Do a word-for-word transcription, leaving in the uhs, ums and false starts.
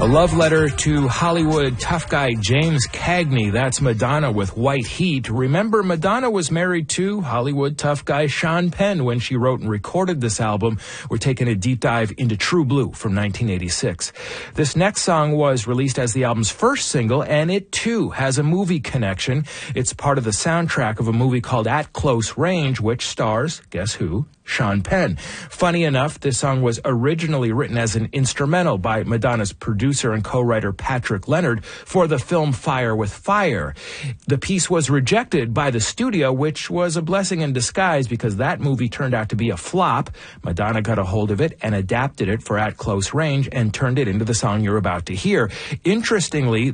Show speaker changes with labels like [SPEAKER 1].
[SPEAKER 1] A love letter to Hollywood tough guy James Cagney. That's Madonna with White Heat. Remember, Madonna was married to Hollywood tough guy Sean Penn when she wrote and recorded this album. We're taking a deep dive into True Blue from nineteen eighty-six. This next song was released as the album's first single, and it too has a movie connection. It's part of the soundtrack of a movie called At Close Range, which stars, guess who? Sean Penn. Funny enough, this song was originally written as an instrumental by Madonna's producer and co-writer Patrick Leonard for the film Fire with Fire. The piece was rejected by the studio, which was a blessing in disguise because that movie turned out to be a flop. Madonna got a hold of it and adapted it for At Close Range and turned it into the song you're about to hear. Interestingly,